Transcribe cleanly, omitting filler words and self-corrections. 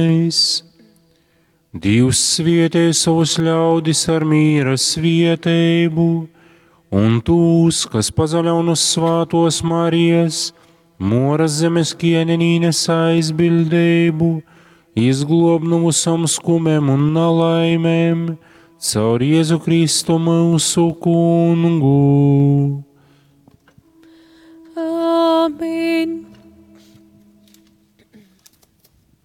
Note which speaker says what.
Speaker 1: Dievs svietē savus ļaudis ar mīra svietējumu, un tūs, kas pazaļaunus svātos Marijas, moras zemes ķēnenīnes aizbildējumu, izglob no visam skumēm un nalaimēm, caur Jēzu Kristu mūsu kungu.